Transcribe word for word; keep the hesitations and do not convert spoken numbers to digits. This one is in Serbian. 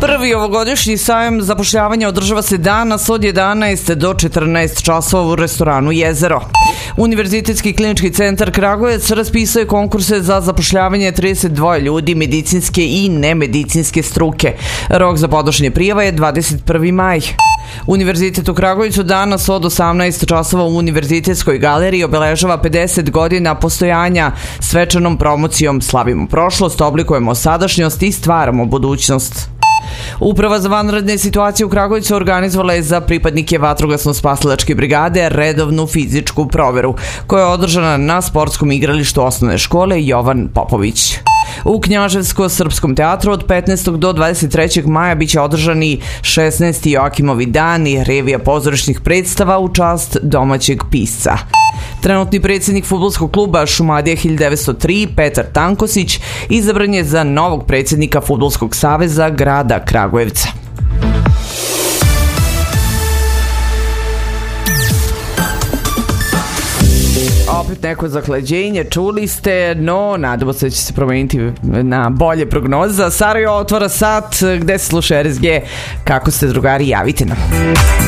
Prvi ovogodišnji sajam zapošljavanja održava se danas od jedanaest do četrnaest časova u restoranu Jezero. Univerzitetski klinički centar Kragujevac raspisuje konkurse za zapošljavanje trideset dva ljudi medicinske i nemedicinske struke. Rok za podnošenje prijava je dvadeset prvi maj. Univerzitet u Kragujevcu danas od osamnaest časova u Univerzitetskoj galeriji obeležava pedeset godina postojanja. Svečanom promocijom slavimo prošlost, oblikujemo sadašnjost i stvaramo budućnost. Uprava za vanredne situacije u Kragujevcu organizovala je za pripadnike vatrogasno-spasilačke brigade redovnu fizičku proveru, koja je održana na sportskom igralištu osnovne škole Jovan Popović. U Knjaževsko-srpskom teatru od petnaestog do dvadeset trećeg maja biće održani šesnaesti Joakimovi dani, revija pozorišnih predstava u čast domaćeg pisca. Trenutni predsjednik fudbalskog kluba Šumadija hiljadu devetsto tri, Petar Tankosić, izabran je za novog predsjednika Fudbalskog saveza grada Kragujevca. Opet neko zahlađenje, čuli ste, no nadamo se da će se promeniti na bolje prognoza. Sarajevo otvara sat, gde se sluša R S G. Kako ste, drugari, javite nam.